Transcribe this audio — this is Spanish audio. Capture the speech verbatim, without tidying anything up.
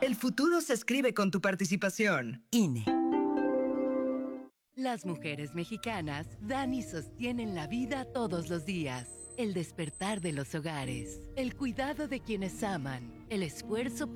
El futuro se escribe con tu participación. I N E. Las mujeres mexicanas dan y sostienen la vida todos los días. El despertar de los hogares, el cuidado de quienes aman, el esfuerzo